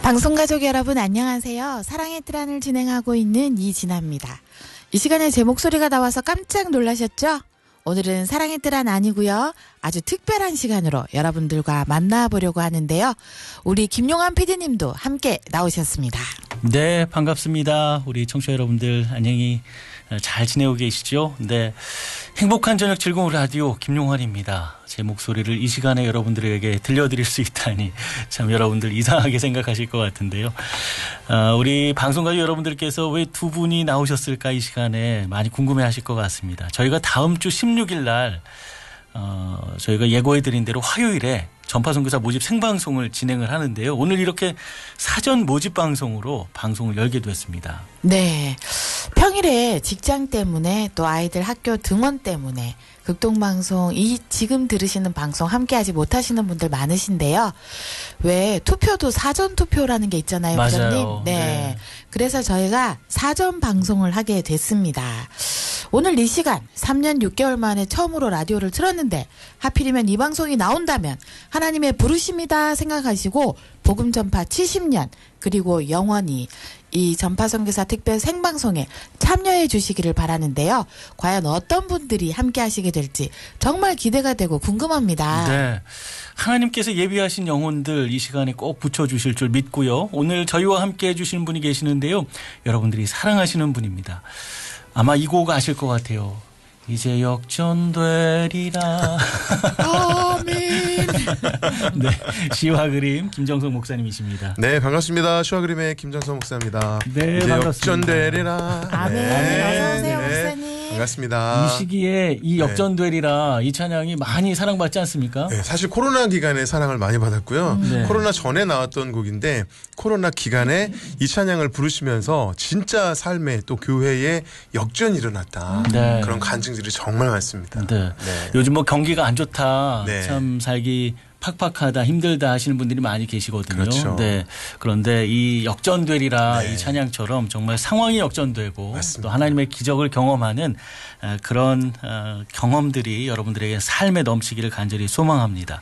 방송가족 여러분 안녕하세요. 사랑의 뜰안을 진행하고 있는 이진아입니다. 이 시간에 제 목소리가 나와서 깜짝 놀라셨죠? 오늘은 사랑의 뜰안 아니고요. 아주 특별한 시간으로 여러분들과 만나보려고 하는데요. 우리 김용환 PD님도 함께 나오셨습니다. 네, 반갑습니다. 우리 청취자 여러분들 안녕히 잘 지내고 계시죠? 네, 행복한 저녁 즐거운 라디오 김용환입니다. 제 목소리를 이 시간에 여러분들에게 들려드릴 수 있다니 참 여러분들 이상하게 생각하실 것 같은데요. 우리 방송가족 여러분들께서 왜 두 분이 나오셨을까 이 시간에 많이 궁금해하실 것 같습니다. 저희가 다음 주 16일 날 저희가 예고해드린 대로 화요일에 전파선교사 모집 생방송을 진행을 하는데요. 오늘 이렇게 사전 모집 방송으로 방송을 열게 됐습니다. 네. 평일에 직장 때문에 또 아이들 학교 등원 때문에 극동방송 이 지금 들으시는 방송 함께하지 못하시는 분들 많으신데요. 왜 투표도 사전 투표라는 게 있잖아요, 부장님. 맞아요. 네. 네. 그래서 저희가 사전 방송을 하게 됐습니다. 오늘 이 시간 3년 6개월 만에 처음으로 라디오를 틀었는데 하필이면 이 방송이 나온다면 하나님의 부르심이다 생각하시고 복음 전파 70년 그리고 영원히 이 전파선교사 특별 생방송에 참여해 주시기를 바라는데요. 과연 어떤 분들이 함께 하시게 될지 정말 기대가 되고 궁금합니다. 네, 하나님께서 예비하신 영혼들 이 시간에 꼭 붙여주실 줄 믿고요. 오늘 저희와 함께 해주시는 분이 계시는데요. 여러분들이 사랑하시는 분입니다. 아마 이 곡 아실 것 같아요. 이제 역전되리라. 아멘. 네, 시와 그림 김정석 목사님이십니다. 네, 반갑습니다. 시와 그림의 김정석 목사입니다. 네, 이제 반갑습니다. 역전되리라. 아멘. 네. 어서 오세요, 네. 목사님. 반갑습니다. 이 시기에 이 역전되리라 이 찬양이 많이 사랑받지 않습니까? 네, 사실 코로나 기간에 사랑을 많이 받았고요. 네. 코로나 전에 나왔던 곡인데 코로나 기간에 이 찬양을 부르시면서 진짜 삶에 또 교회에 역전이 일어났다. 네. 그런 간증들이 정말 많습니다. 네. 네. 요즘 뭐 경기가 안 좋다. 네. 참 살기 팍팍하다, 힘들다 하시는 분들이 많이 계시거든요. 그렇죠. 네. 그런데 이 역전되리라 네. 이 찬양처럼 정말 상황이 역전되고 맞습니다. 또 하나님의 기적을 경험하는 그런 경험들이 여러분들에게 삶에 넘치기를 간절히 소망합니다.